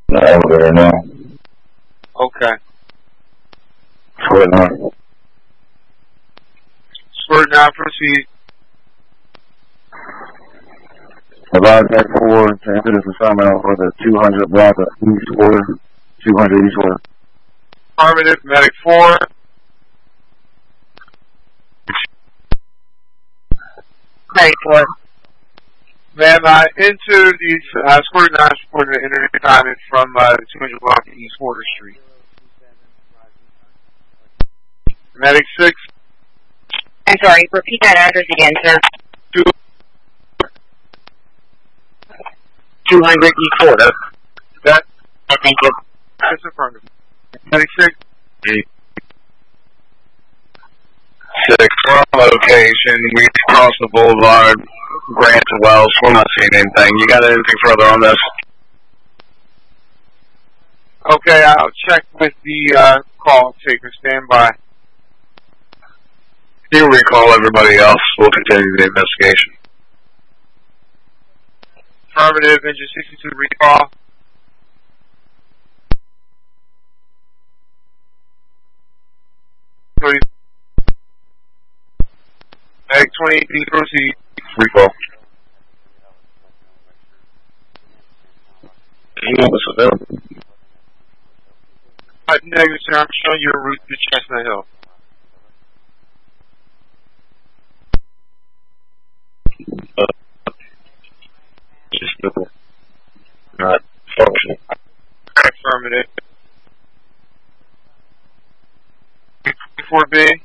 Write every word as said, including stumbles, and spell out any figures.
The elevator now. Okay. Square nine. Square nine, proceed. Advise Deck four to enter this assignment for the two hundred block of East Quarter, two hundred East Quarter. Affirmative, Medic four. Medic four. Ma'am, I entered the uh, Square nine reported an internet assignment from uh, the two hundred block of East Quarter Street. Medic six. I'm sorry, repeat that address again, sir. Two. two hundred East Quarter. That? Thank you. That's affirmative. Medic six. Eight. Six. We're on location. We cross the boulevard. Grant to Wells. We're not seeing anything. You got anything further on this? Okay, I'll check with the uh, call taker. Stand by. You recall everybody else. We'll continue the investigation. Affirmative, engine sixty-two recall. Medic twenty-eight, please proceed. Recall. You know what's available. Uh, negative, sir. I'm showing you a route to Chestnut Hill. Uh, just still not functioning. Affirmative. four B.